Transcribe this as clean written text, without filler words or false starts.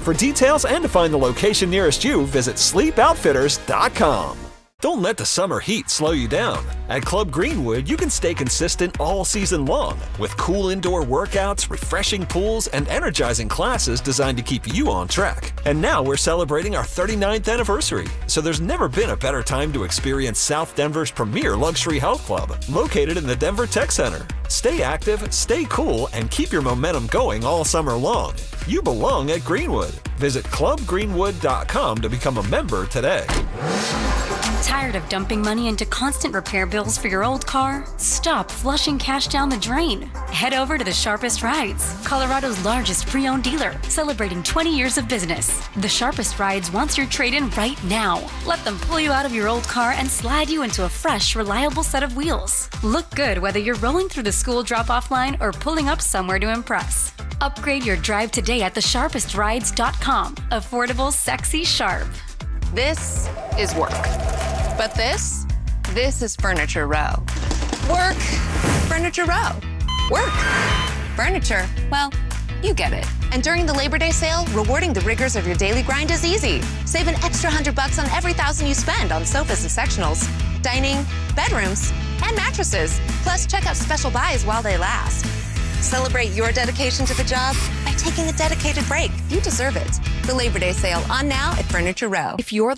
For details and to find the location nearest you, visit sleepoutfitters.com. Don't let the summer heat slow you down. At Club Greenwood, you can stay consistent all season long with cool indoor workouts, refreshing pools, and energizing classes designed to keep you on track. And now we're celebrating our 39th anniversary, so there's never been a better time to experience South Denver's premier luxury health club, located in the Denver Tech Center. Stay active, stay cool, and keep your momentum going all summer long. You belong at Greenwood. Visit clubgreenwood.com to become a member today. Tired of dumping money into constant repair bills for your old car? Stop flushing cash down the drain. Head over to the Sharpest Rides, Colorado's largest pre-owned dealer, celebrating 20 years of business. The Sharpest Rides wants your trade-in right now. Let them pull you out of your old car and slide you into a fresh, reliable set of wheels. Look good whether you're rolling through the school drop-off line or pulling up somewhere to impress. Upgrade your drive today at thesharpestrides.com. Affordable, sexy, sharp. This is work. But this is Furniture Row. Work, Furniture Row. Work, furniture, well, you get it. And during the Labor Day sale, rewarding the rigors of your daily grind is easy. Save an extra $100 on every $1,000 you spend on sofas and sectionals, dining, bedrooms, and mattresses. Plus, check out special buys while they last. Celebrate your dedication to the job by taking a dedicated break. You deserve it. The Labor Day sale on now at Furniture Row. If you're